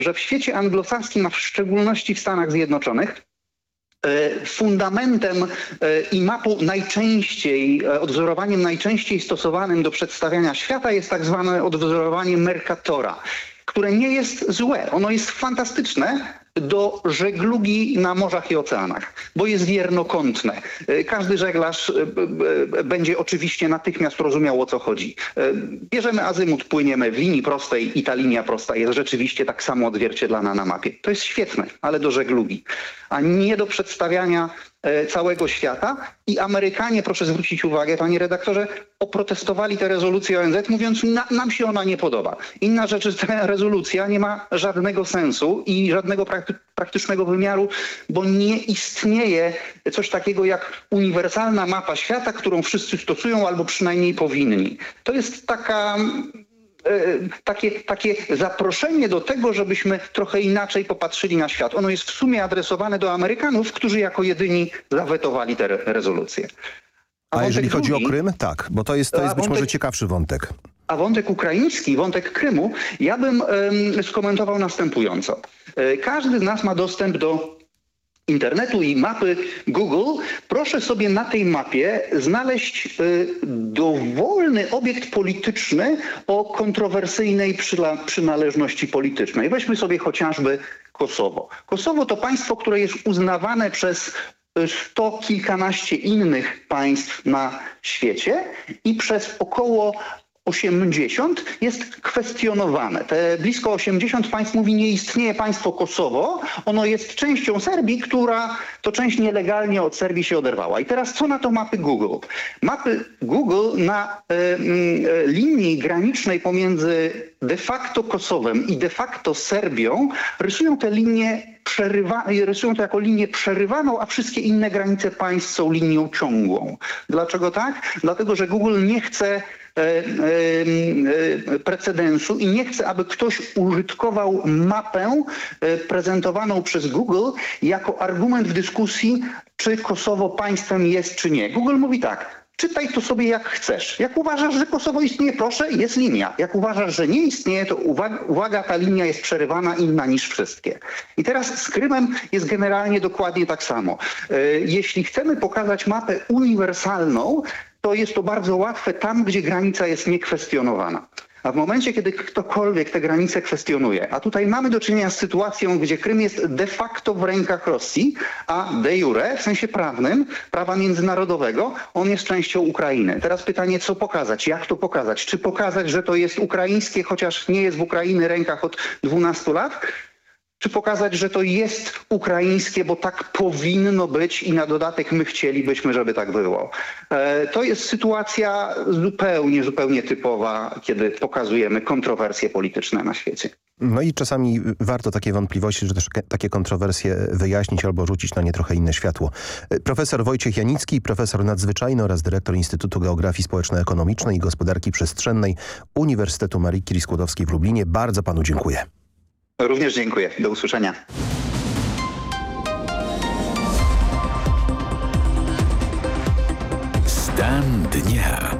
że w świecie anglosaskim, a w szczególności w Stanach Zjednoczonych, fundamentem i mapą odwzorowaniem najczęściej stosowanym do przedstawiania świata jest tak zwane odwzorowanie Mercatora, które nie jest złe. Ono jest fantastyczne do żeglugi na morzach i oceanach, bo jest wiernokątne. Każdy żeglarz będzie oczywiście natychmiast rozumiał, o co chodzi. Bierzemy azymut, płyniemy w linii prostej i ta linia prosta jest rzeczywiście tak samo odzwierciedlana na mapie. To jest świetne, ale do żeglugi, a nie do przedstawiania całego świata. I Amerykanie, proszę zwrócić uwagę, panie redaktorze, oprotestowali tę rezolucję ONZ, mówiąc, nam się ona nie podoba. Inna rzecz, że ta rezolucja nie ma żadnego sensu i żadnego praktycznego wymiaru, bo nie istnieje coś takiego jak uniwersalna mapa świata, którą wszyscy stosują albo przynajmniej powinni. To jest takie zaproszenie do tego, żebyśmy trochę inaczej popatrzyli na świat. Ono jest w sumie adresowane do Amerykanów, którzy jako jedyni zawetowali tę rezolucję. A jeżeli chodzi o Krym? Tak, bo to jest być może ciekawszy wątek. A wątek ukraiński, wątek Krymu, ja bym skomentował następująco. Każdy z nas ma dostęp do internetu i mapy Google. Proszę sobie na tej mapie znaleźć dowolny obiekt polityczny o kontrowersyjnej przynależności politycznej. Weźmy sobie chociażby Kosowo. Kosowo to państwo, które jest uznawane przez kilkanaście innych państw na świecie i przez około 80 jest kwestionowane. Te blisko 80 państw mówi, nie istnieje państwo Kosowo, ono jest częścią Serbii, która to część nielegalnie od Serbii się oderwała. I teraz co na to mapy Google? Mapy Google na linii granicznej pomiędzy de facto Kosowem i de facto Serbią rysują te linie rysują to jako linię przerywaną, a wszystkie inne granice państw są linią ciągłą. Dlaczego tak? Dlatego, że Google nie chce precedensu i nie chce, aby ktoś użytkował mapę prezentowaną przez Google jako argument w dyskusji, czy Kosowo państwem jest, czy nie. Google mówi tak: czytaj to sobie jak chcesz. Jak uważasz, że Kosowo istnieje, proszę, jest linia. Jak uważasz, że nie istnieje, to uwaga, ta linia jest przerywana, inna niż wszystkie. I teraz z Krymem jest generalnie dokładnie tak samo. Jeśli chcemy pokazać mapę uniwersalną, to jest to bardzo łatwe tam, gdzie granica jest niekwestionowana. A w momencie, kiedy ktokolwiek te granice kwestionuje, a tutaj mamy do czynienia z sytuacją, gdzie Krym jest de facto w rękach Rosji, a de jure, w sensie prawnym, prawa międzynarodowego, on jest częścią Ukrainy. Teraz pytanie, co pokazać? Jak to pokazać? Czy pokazać, że to jest ukraińskie, chociaż nie jest w Ukrainy rękach od 12 lat? Czy pokazać, że to jest ukraińskie, bo tak powinno być i na dodatek my chcielibyśmy, żeby tak było. To jest sytuacja zupełnie typowa, kiedy pokazujemy kontrowersje polityczne na świecie. No i czasami warto takie wątpliwości, że też takie kontrowersje wyjaśnić albo rzucić na nie trochę inne światło. Profesor Wojciech Janicki, profesor nadzwyczajny oraz dyrektor Instytutu Geografii Społeczno-Ekonomicznej i Gospodarki Przestrzennej Uniwersytetu Marii Curie-Skłodowskiej w Lublinie. Bardzo panu dziękuję. Również dziękuję. Do usłyszenia. Stan dnia.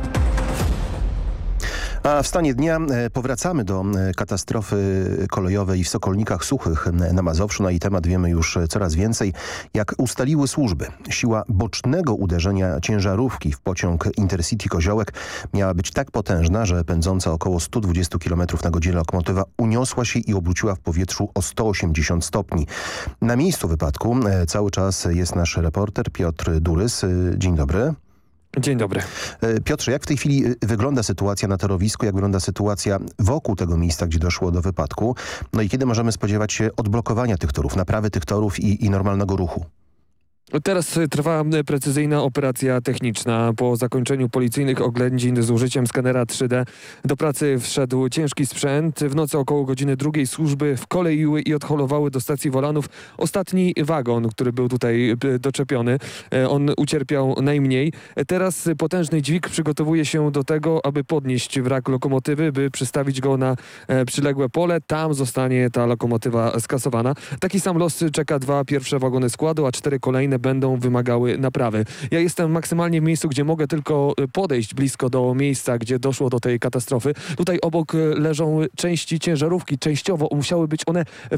A w stanie dnia powracamy do katastrofy kolejowej w Sokolnikach Suchych na Mazowszu. Na jej temat wiemy już coraz więcej. Jak ustaliły służby, siła bocznego uderzenia ciężarówki w pociąg Intercity Koziołek miała być tak potężna, że pędząca około 120 km na godzinę lokomotywa uniosła się i obróciła w powietrzu o 180 stopni. Na miejscu wypadku cały czas jest nasz reporter Piotr Durys. Dzień dobry. Dzień dobry. Piotrze, jak w tej chwili wygląda sytuacja na torowisku, jak wygląda sytuacja wokół tego miejsca, gdzie doszło do wypadku? No i kiedy możemy spodziewać się odblokowania tych torów, naprawy tych torów i normalnego ruchu? Teraz trwa precyzyjna operacja techniczna. Po zakończeniu policyjnych oględzin z użyciem skanera 3D do pracy wszedł ciężki sprzęt. W nocy około godziny 2 służby wkoleiły i odholowały do stacji Wolanów ostatni wagon, który był tutaj doczepiony. On ucierpiał najmniej. Teraz potężny dźwig przygotowuje się do tego, aby podnieść wrak lokomotywy, by przystawić go na przyległe pole. Tam zostanie ta lokomotywa skasowana. Taki sam los czeka 2 pierwsze wagony składu, a 4 kolejne będą wymagały naprawy. Ja jestem maksymalnie w miejscu, gdzie mogę tylko podejść blisko do miejsca, gdzie doszło do tej katastrofy. Tutaj obok leżą części ciężarówki. Częściowo musiały być one